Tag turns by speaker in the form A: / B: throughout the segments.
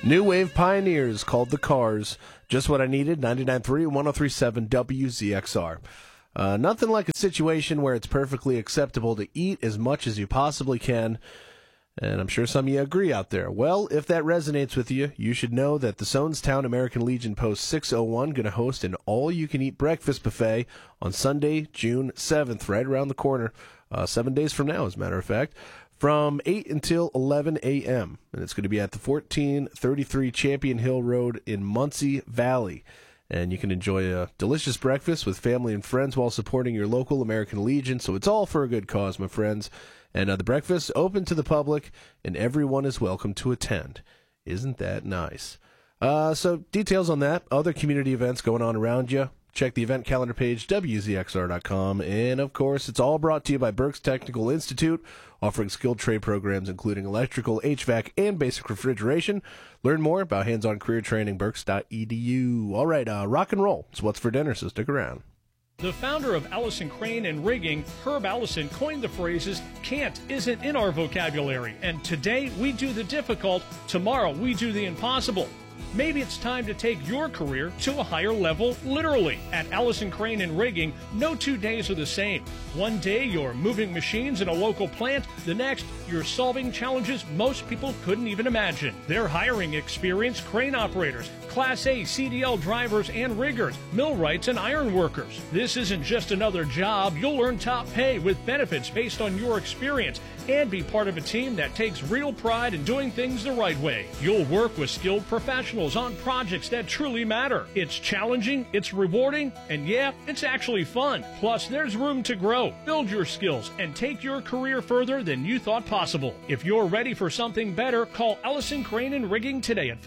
A: New Wave Pioneers called The Cars. Just what I needed, 99.3 and 103.7 WZXR. Nothing like a situation where it's perfectly acceptable to eat as much as you possibly can. And I'm sure some of you agree out there. Well, if that resonates with you, you should know that the Sonestown American Legion Post 601 going to host an all-you-can-eat breakfast buffet on Sunday, June 7th, right around the corner, 7 days from now, as a matter of fact, from 8 until 11 a.m. And it's going to be at the 1433 Champion Hill Road in Muncie Valley. And you can enjoy a delicious breakfast with family and friends while supporting your local American Legion. So it's all for a good cause, my friends. And the breakfast is open to the public, and everyone is welcome to attend. Isn't that nice? So details on that, other community events going on around you. Check the event calendar page, WZXR.com. And, of course, it's all brought to you by Berks Technical Institute, offering skilled trade programs including electrical, HVAC, and basic refrigeration. Learn more about hands-on career training, berks.edu. All right, rock and roll. It's what's for dinner, so stick around.
B: The founder of Allison Crane and Rigging, Herb Allison, coined the phrases, can't isn't in our vocabulary, and today we do the difficult, tomorrow we do the impossible. Maybe it's time to take your career to a higher level, literally. At Allison Crane and Rigging, no 2 days are the same. One day you're moving machines in a local plant, the next you're solving challenges most people couldn't even imagine. They're hiring experienced crane operators, Class A CDL drivers and riggers, millwrights and iron workers. This isn't just another job. You'll earn top pay with benefits based on your experience and be part of a team that takes real pride in doing things the right way. You'll work with skilled professionals on projects that truly matter. It's challenging, it's rewarding, and yeah, it's actually fun. Plus, there's room to grow, build your skills, and take your career further than you thought possible. If you're ready for something better, call Allison Crane and Rigging today at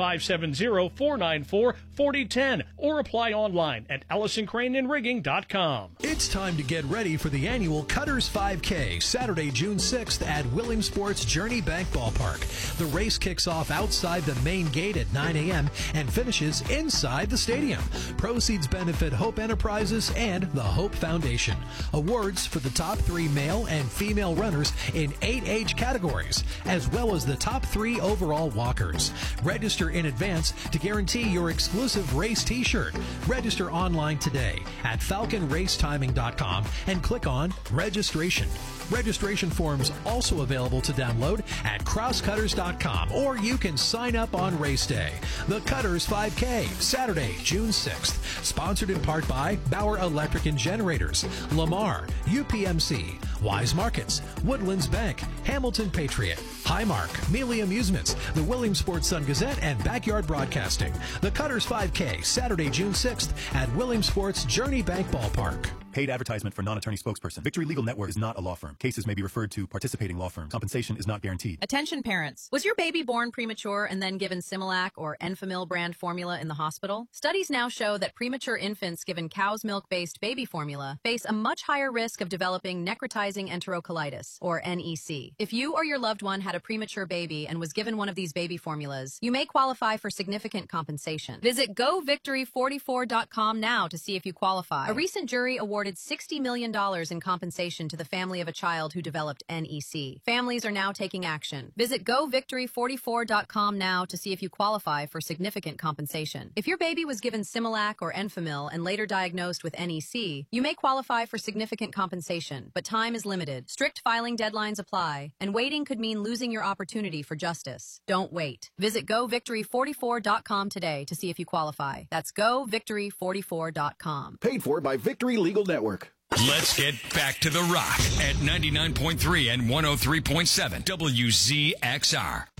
B: 570-494-4010 or apply online at AllisonCraneandRigging.com.
C: It's time to get ready for the annual Cutters 5K, Saturday, June 6th at Williamsport's Journey Bank Ballpark. The race kicks off outside the main gate at 9 a.m. and finishes inside the stadium. Proceeds benefit Hope Enterprises and the Hope Foundation. Awards for the top 3 male and female runners in 8 age categories, as well as the top 3 overall walkers. Register in advance to guarantee your exclusive race t-shirt. Register online today at falconracetiming.com and click on Registration. Registration forms also available to download at crosscutters.com, or you can sign up on race day. The Cutters 5K, Saturday, June 6th. Sponsored in part by Bauer Electric and Generators, Lamar, UPMC, Wise Markets, Woodlands Bank, Hamilton Patriot, Highmark, Mealy Amusements, the Williamsport Sun Gazette, and Backyard Broadcasting. The Cutters 5K, Saturday, June 6th at Williamsport's Journey Bank Ballpark.
D: Paid advertisement for non-attorney spokesperson. Victory Legal Network is not a law firm. Cases may be referred to participating law firms. Compensation is not guaranteed.
E: Attention parents. Was your baby born premature and then given Similac or Enfamil brand formula in the hospital? Studies now show that premature infants given cow's milk-based baby formula face a much higher risk of developing necrotizing enterocolitis, or NEC. If you or your loved one had a premature baby and was given one of these baby formulas, you may qualify for significant compensation. Visit govictory44.com now to see if you qualify. A recent jury awarded $60 million in compensation to the family of a child who developed NEC. Families are now taking action. Visit govictory44.com now to see if you qualify for significant compensation. If your baby was given Similac or Enfamil and later diagnosed with NEC, you may qualify for significant compensation, but time is limited. Strict filing deadlines apply, and waiting could mean losing your opportunity for justice. Don't wait. Visit govictory44.com today to see if you qualify. That's govictory44.com.
F: Paid for by Victory Legal Network.
G: Let's get back to the rock at 99.3 and 103.7 WZXR.